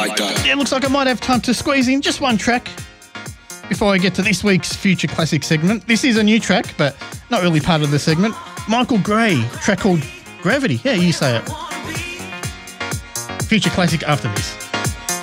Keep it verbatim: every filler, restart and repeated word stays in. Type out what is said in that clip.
like that. Yeah, looks like I might have time to squeeze in just one track before I get to this week's Future Classic segment. This is a new track, but not really part of the segment. Michael Gray, track called Gravity. Yeah, you say it. Future Classic after this.